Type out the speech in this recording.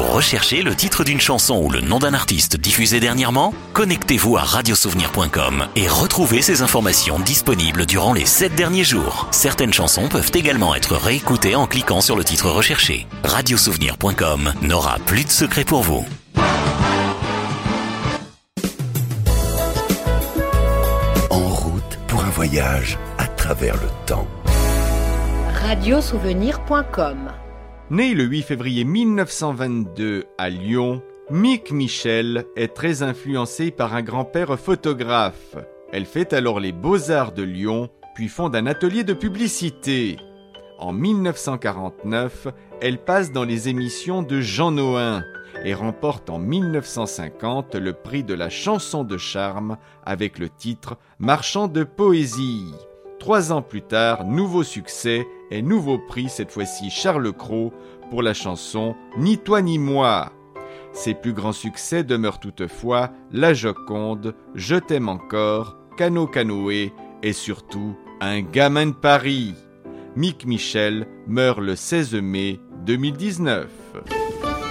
Pour rechercher le titre d'une chanson ou le nom d'un artiste diffusé dernièrement, connectez-vous à radiosouvenir.com et retrouvez ces informations disponibles durant les 7 derniers jours. Certaines chansons peuvent également être réécoutées en cliquant sur le titre recherché. Radiosouvenir.com n'aura plus de secret pour vous. En route pour un voyage à travers le temps. Radiosouvenir.com. Né le 8 février 1922 à Lyon, Mick Michel est très influencée par un grand-père photographe. Elle fait alors les Beaux-Arts de Lyon, puis fonde un atelier de publicité. En 1949, elle passe dans les émissions de Jean Nohain et remporte en 1950 le prix de la chanson de charme avec le titre « Marchand de poésie ». 3 ans plus tard, nouveau succès et nouveau prix, cette fois-ci Charles Cros, pour la chanson « Ni toi ni moi ». Ses plus grands succès demeurent toutefois « La Joconde »,« Je t'aime encore »,« Cano Canoë » et surtout « Un gamin de Paris ». Mick Michel meurt le 16 mai 2019.